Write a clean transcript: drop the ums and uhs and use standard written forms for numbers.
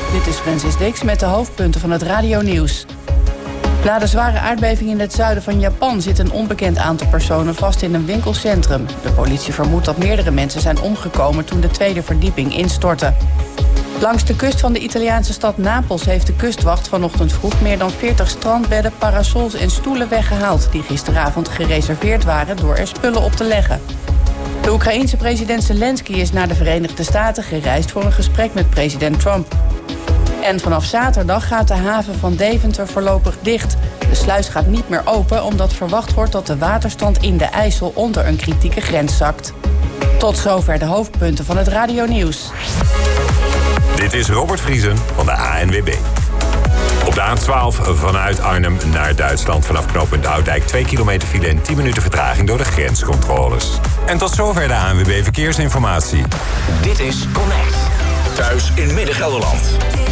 Dit is Francis Dix met de hoofdpunten van het radionieuws. Na de zware aardbeving in het zuiden van Japan zit een onbekend aantal personen vast in een winkelcentrum. De politie vermoedt dat meerdere mensen zijn omgekomen toen de tweede verdieping instortte. Langs de kust van de Italiaanse stad Napels heeft de kustwacht vanochtend vroeg meer dan 40 strandbedden, parasols en stoelen weggehaald die gisteravond gereserveerd waren door er spullen op te leggen. De Oekraïense president Zelensky is naar de Verenigde Staten gereisd voor een gesprek met president Trump. En vanaf zaterdag gaat de haven van Deventer voorlopig dicht. De sluis gaat niet meer open omdat verwacht wordt dat de waterstand in de IJssel onder een kritieke grens zakt. Tot zover de hoofdpunten van het radionieuws. Dit is Robert Vriesen van de ANWB. Op de A12 vanuit Arnhem naar Duitsland vanaf knooppunt Oudijk 2 kilometer file en 10 minuten vertraging door de grenscontroles. En tot zover de ANWB Verkeersinformatie. Dit is Connect. Thuis in Midden-Gelderland.